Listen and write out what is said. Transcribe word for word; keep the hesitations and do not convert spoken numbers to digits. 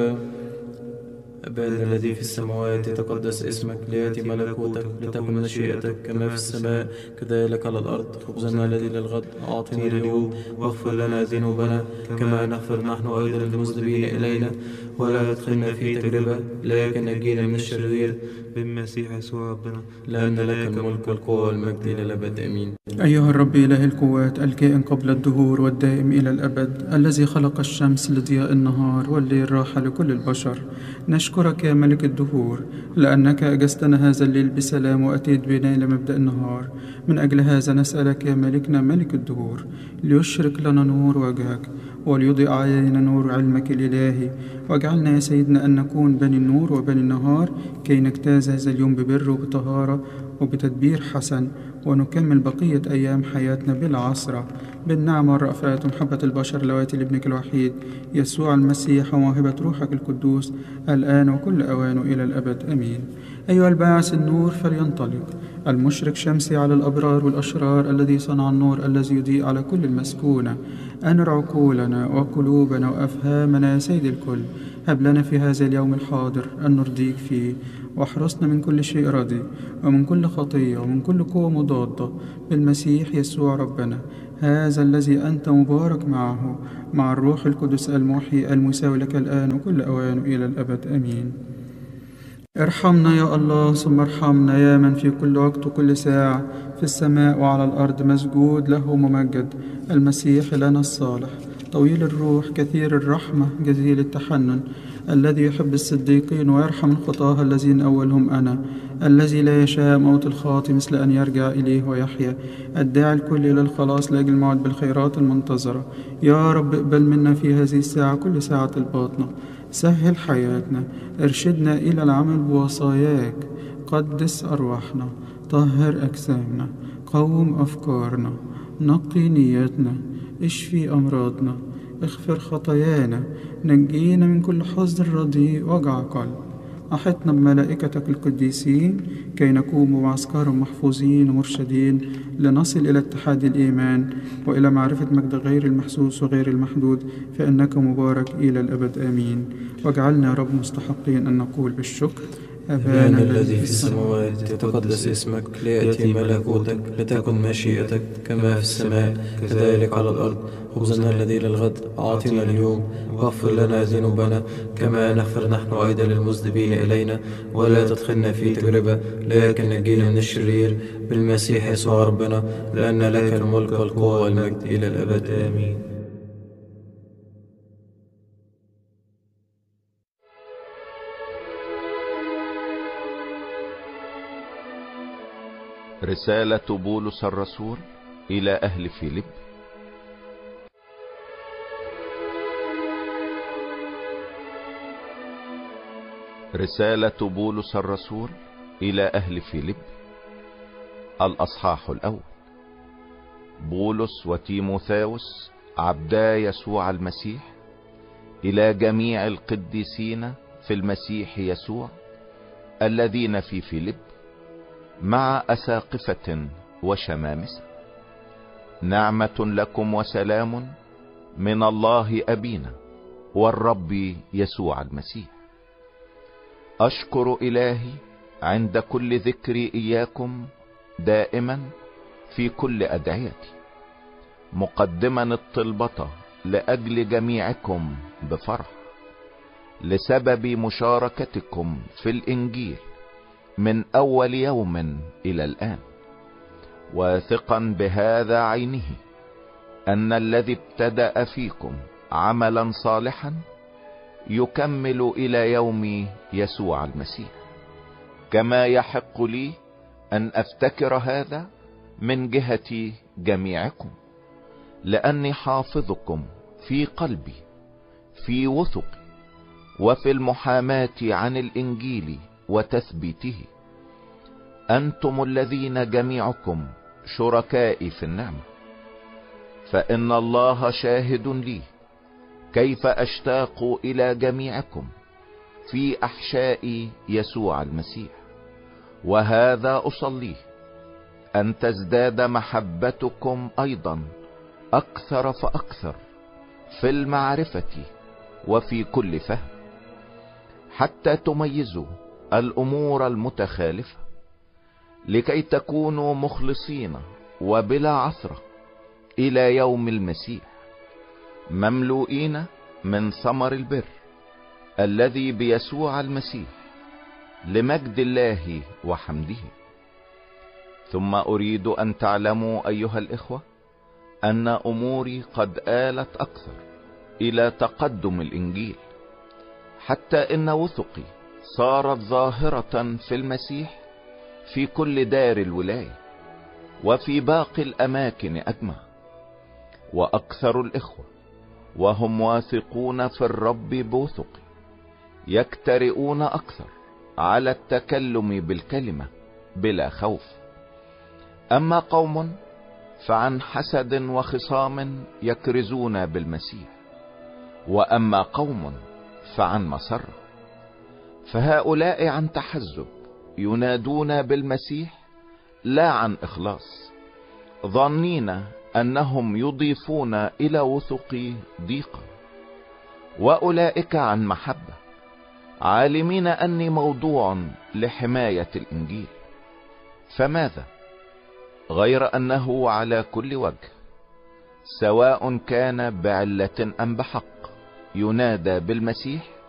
أبانا الذي في السماوات يتقدس اسمك، ليأتي ملكوتك، لتكن مشيئتك كما في السماء كذلك على الأرض. خبزنا الذي للغد أعطنا اليوم، واغفر لنا ذنوبنا كما نغفر نحن أيضا المذنبين إلينا، ولا تدخلنا في تجربة لكن نجينا من الشرير، بالمسيح يسوع ربنا، لأن لك الملك والقوة والمجد إلى الأبد آمين. أيها الرب إله القوات، الكائن قبل الدهور والدائم إلى الأبد، الذي خلق الشمس لضياء النهار والليل راحة لكل البشر، نشكرك يا ملك الدهور لأنك أجزتنا هذا الليل بسلام وأتيت بنا إلى مبدأ النهار. من أجل هذا نسألك يا ملكنا ملك الدهور ليشرق لنا نور وجهك، وليضيء علينا نور علمك الإلهي، واجعلنا يا سيدنا أن نكون بني النور وبني النهار، كي نجتاز هذا اليوم ببر وبطهارة وبتدبير حسن، ونكمل بقية أيام حياتنا بالعصرة بالنعمة والرأفات ومحبة البشر اللواتي لابنك الوحيد يسوع المسيح وموهبة روحك القدوس الآن وكل أوان إلى الأبد آمين. أيها الباعث النور فلينطلق، المشرق شمسي على الأبرار والأشرار، الذي صنع النور الذي يضيء على كل المسكونة، أنر عقولنا وقلوبنا وأفهامنا يا سيد الكل. هب لنا في هذا اليوم الحاضر أن نرضيك فيه، واحرسنا من كل شيء ردي ومن كل خطية ومن كل قوة مضادة، بالمسيح يسوع ربنا، هذا الذي أنت مبارك معه مع الروح القدس المحيي المساوي لك الآن وكل أوان إلى الأبد آمين. ارحمنا يا الله ثم ارحمنا، يا من في كل وقت وكل ساعة في السماء وعلى الأرض مسجود له ممجد، المسيح لنا الصالح، طويل الروح كثير الرحمة جزيل التحنن، الذي يحب الصديقين ويرحم الخطاة الذين أولهم أنا، الذي لا يشاء موت الخاطئ مثل أن يرجع إليه ويحيا، الداعي الكل إلى الخلاص لأجل الموعد بالخيرات المنتظرة. يا رب اقبل منا في هذه الساعة كل ساعة الباطنة، سهل حياتنا، ارشدنا إلى العمل بوصاياك، قدس أرواحنا، طهر أجسامنا، قوم أفكارنا، نقي نياتنا، اشفي أمراضنا، اغفر خطايانا، نجينا من كل حزن رديء وجع قلب. أحطنا بملائكتك القديسين كي نكون بمعسكرهم محفوظين ومرشدين، لنصل إلى اتحاد الإيمان وإلى معرفة مجد غير المحسوس وغير المحدود، فإنك مبارك إلى الأبد آمين. واجعلنا يا رب مستحقين أن نقول بالشكر: أبانا الذي في السماوات يتقدس اسمك، ليأتي ملكوتك، لتكن مشيئتك كما في السماء كذلك على الأرض. خبزنا الذي للغد أعطنا اليوم، واغفر لنا ذنوبنا كما نغفر نحن أيضا للمذنبين إلينا، ولا تدخلنا في تجربة لكن نجينا من الشرير، بالمسيح يسوع ربنا، لأن لك الملك والقوة والمجد إلى الأبد آمين. رسالة بولس الرسول إلى أهل فيليب. رسالة بولس الرسول إلى أهل فيليب، الأصحاح الأول. بولس وتيموثاوس عبدا يسوع المسيح، إلى جميع القديسين في المسيح يسوع الذين في فيليب، مع أساقفة وشمامسة، نعمة لكم وسلام من الله أبينا والرب يسوع المسيح. أشكر إلهي عند كل ذكر إياكم دائما في كل أدعيتي، مقدما الطلبة لأجل جميعكم بفرح، لسبب مشاركتكم في الإنجيل من أول يوم إلى الآن، واثقا بهذا عينه أن الذي ابتدأ فيكم عملا صالحا يكمل إلى يوم يسوع المسيح. كما يحق لي أن أفتكر هذا من جهة جميعكم، لأني حافظكم في قلبي في وثقي وفي المحاماة عن الإنجيل وتثبيته، أنتم الذين جميعكم شركائي في النعمة. فإن الله شاهد لي كيف أشتاق إلى جميعكم في أحشاء يسوع المسيح، وهذا أصليه أن تزداد محبتكم أيضا أكثر فأكثر في المعرفة وفي كل فهم، حتى تميزوا الامور المتخالفة، لكي تكونوا مخلصين وبلا عثرة الى يوم المسيح، مملوئين من ثمر البر الذي بيسوع المسيح، لمجد الله وحمده. ثم اريد ان تعلموا ايها الاخوة ان اموري قد آلت اكثر الى تقدم الانجيل، حتى ان وثقي صارت ظاهرة في المسيح في كل دار الولاية وفي باقي الاماكن اجمع. واكثر الاخوة وهم واثقون في الرب بوثقي يكترئون اكثر على التكلم بالكلمة بلا خوف. اما قوم فعن حسد وخصام يكرزون بالمسيح، واما قوم فعن مسرة، فهؤلاء عن تحزب ينادون بالمسيح لا عن اخلاص، ظنين انهم يضيفون الى وثقي ضيقا. واولئك عن محبة، عالمين اني موضوع لحماية الانجيل. فماذا غير انه على كل وجه، سواء كان بعلة ام بحق، ينادى بالمسيح،